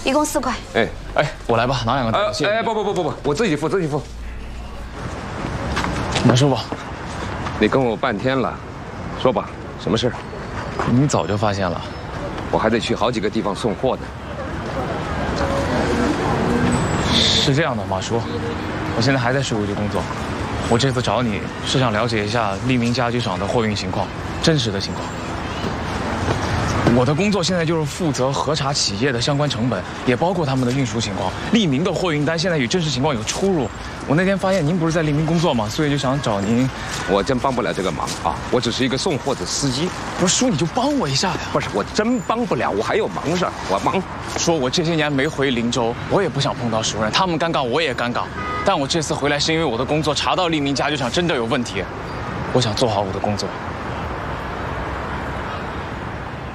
一共4块。 哎，我来吧，拿2个。谢谢。 不，我自己付。 马师傅， 你跟我半天了，说吧，什么事？ 你早就发现了， 我还得去好几个地方送货呢。 是这样的，马叔，我现在还在税务局工作。我这次找你是想了解一下利民家居厂的货运情况，真实的情况。我的工作现在就是负责核查企业的相关成本，也包括他们的运输情况。利民的货运单现在与真实情况有出入。我那天发现您不是在利民工作吗？所以就想找您。 我真帮不了这个忙啊！我只是一个送货的司机。 不是叔，你就帮我一下呀！ 不是，我真帮不了，我还有忙事儿，我忙。 说我这些年没回林州，我也不想碰到熟人，他们尴尬我也尴尬。但我这次回来是因为我的工作查到利民家居厂真的有问题，我想做好我的工作。